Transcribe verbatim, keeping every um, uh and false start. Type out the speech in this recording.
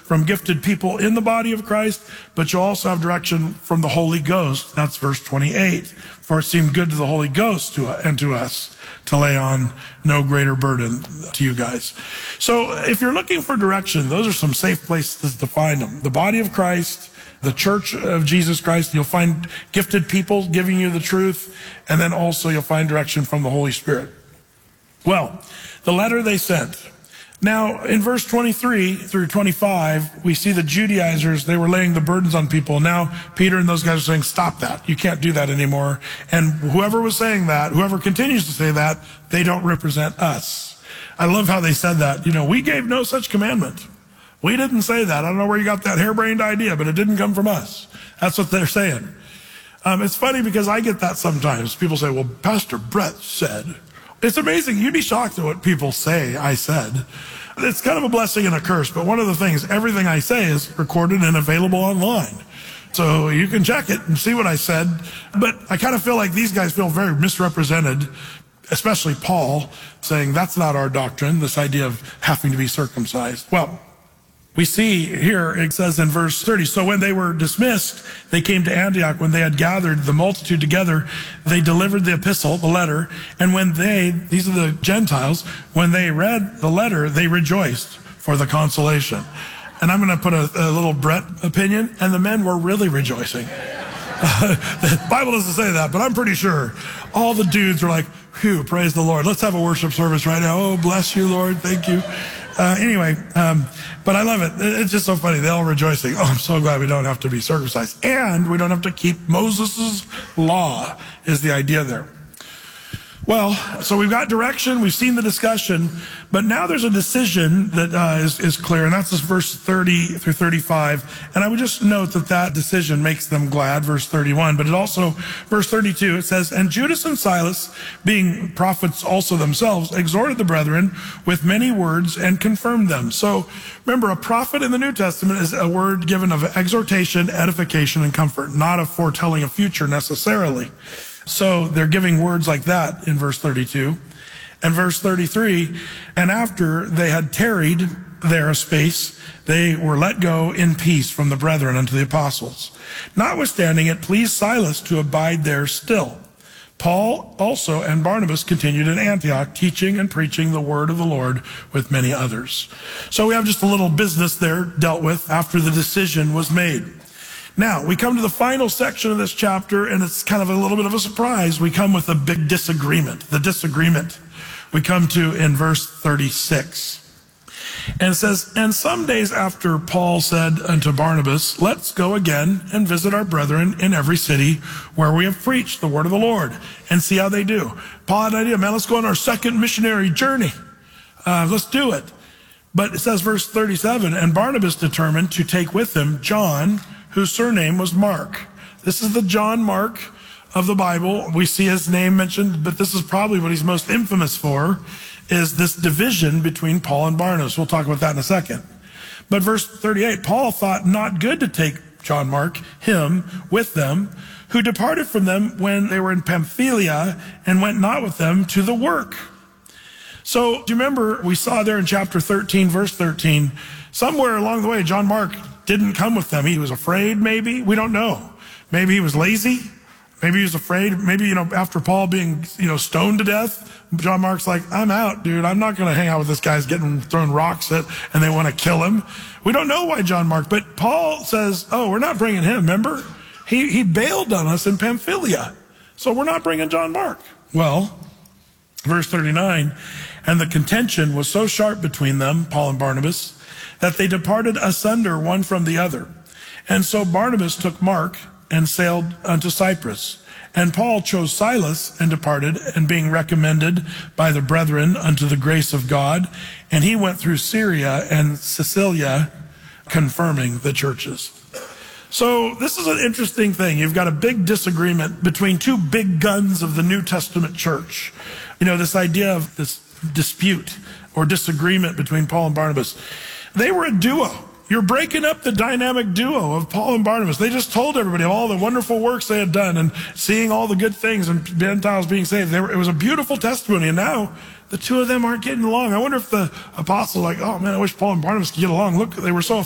from gifted people in the body of Christ, but you'll also have direction from the Holy Ghost. That's verse twenty-eight. For it seemed good to the Holy Ghost to, and to us to lay on no greater burden to you guys. So if you're looking for direction, those are some safe places to find them. The body of Christ, the church of Jesus Christ, you'll find gifted people giving you the truth, and then also you'll find direction from the Holy Spirit. Well, the letter they sent. Now, in verse twenty-three through twenty-five, we see the Judaizers, they were laying the burdens on people. Now, Peter and those guys are saying, stop that. You can't do that anymore. And whoever was saying that, whoever continues to say that, they don't represent us. I love how they said that. You know, we gave no such commandment. We didn't say that. I don't know where you got that harebrained idea, but it didn't come from us. That's what they're saying. Um, it's funny because I get that sometimes. People say, well, Pastor Brett said. It's amazing. You'd be shocked at what people say I said. It's kind of a blessing and a curse, but one of the things, everything I say is recorded and available online. So you can check it and see what I said. But I kind of feel like these guys feel very misrepresented, especially Paul, saying that's not our doctrine, this idea of having to be circumcised. Well, we see here, it says in verse thirty, so when they were dismissed, they came to Antioch. When they had gathered the multitude together, they delivered the epistle, the letter. And when they, these are the Gentiles, when they read the letter, they rejoiced for the consolation. And I'm going to put a, a little Brett opinion, and the men were really rejoicing. Uh, the Bible doesn't say that, but I'm pretty sure all the dudes are like, phew, praise the Lord. Let's have a worship service right now. Oh, bless you, Lord. Thank you. Uh, anyway, um, but I love it. It's just so funny. They're all rejoicing. Oh, I'm so glad we don't have to be circumcised. And we don't have to keep Moses' law is the idea there. Well, so we've got direction. We've seen the discussion. But now there's a decision that uh, is, is clear. And that's this verse thirty through thirty-five. And I would just note that that decision makes them glad, verse thirty-one. But it also, verse thirty-two, it says, and Judas and Silas, being prophets also themselves, exhorted the brethren with many words and confirmed them. So remember, a prophet in the New Testament is a word given of exhortation, edification, and comfort, not of foretelling a future necessarily. So they're giving words like that in verse thirty-two. And verse thirty-three, and after they had tarried there a space, they were let go in peace from the brethren unto the apostles. Notwithstanding, it pleased Silas to abide there still. Paul also and Barnabas continued in Antioch, teaching and preaching the word of the Lord with many others. So we have just a little business there dealt with after the decision was made. Now, we come to the final section of this chapter, and it's kind of a little bit of a surprise. We come with a big disagreement, the disagreement we come to in verse thirty-six. And it says, and some days after Paul said unto Barnabas, let's go again and visit our brethren in every city where we have preached the word of the Lord and see how they do. Paul had an idea, man, let's go on our second missionary journey. Uh, let's do it. But it says verse thirty-seven, and Barnabas determined to take with him John, whose surname was Mark. This is the John Mark of the Bible. We see his name mentioned, but this is probably what he's most infamous for, is this division between Paul and Barnabas. We'll talk about that in a second. But verse thirty-eight, Paul thought not good to take John Mark, him, with them, who departed from them when they were in Pamphylia and went not with them to the work. So, do you remember we saw there in chapter thirteen, verse thirteen, somewhere along the way, John Mark didn't come with them. He was afraid, maybe. We don't know. Maybe he was lazy. Maybe he was afraid. Maybe, you know, after Paul being, you know, stoned to death, John Mark's like, I'm out, dude. I'm not going to hang out with this guy's getting thrown rocks at, and they want to kill him. We don't know why John Mark, but Paul says, oh, we're not bringing him, remember? He, he bailed on us in Pamphylia. So we're not bringing John Mark. Well, verse thirty-nine, and the contention was so sharp between them, Paul and Barnabas, that they departed asunder one from the other. And so Barnabas took Mark and sailed unto Cyprus. And Paul chose Silas and departed, and being recommended by the brethren unto the grace of God, and he went through Syria and Cilicia, confirming the churches. So this is an interesting thing. You've got a big disagreement between two big guns of the New Testament church. You know, this idea of this dispute or disagreement between Paul and Barnabas. They were a duo. You're breaking up the dynamic duo of Paul and Barnabas. They just told everybody all the wonderful works they had done and seeing all the good things and Gentiles being saved. They were, it was a beautiful testimony. And now the two of them aren't getting along. I wonder if the apostles are like, oh man, I wish Paul and Barnabas could get along. Look, they were so